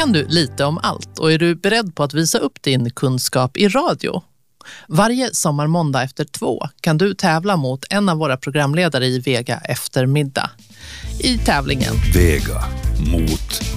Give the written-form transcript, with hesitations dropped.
Kan du lite om allt och är du beredd på att visa upp din kunskap i radio? Varje sommarmåndag efter 2 kan du tävla mot en av våra programledare i Vega eftermiddag. I tävlingen Vega mot